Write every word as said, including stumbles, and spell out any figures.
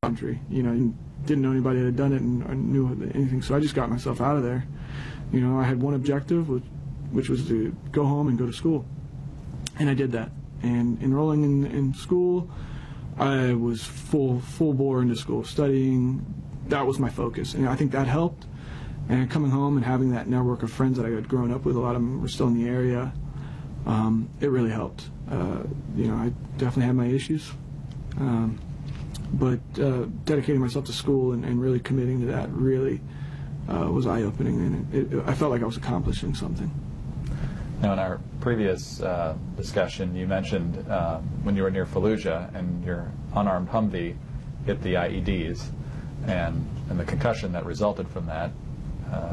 country. You know, didn't know anybody that had done it and or knew anything, so I just got myself out of there. You know, I had one objective, which, which was to go home and go to school, and I did that. And enrolling in, in school, I was full full bore into school, studying. That was my focus, and I think that helped. And coming home and having that network of friends that I had grown up with, a lot of them were still in the area, um, it really helped. Uh, you know, I definitely had my issues, um, but uh, dedicating myself to school and, and really committing to that really uh, was eye-opening, and it, it, I felt like I was accomplishing something. Now, in our previous uh, discussion, you mentioned uh, when you were near Fallujah and your unarmed Humvee hit the I E Ds, and, and the concussion that resulted from that.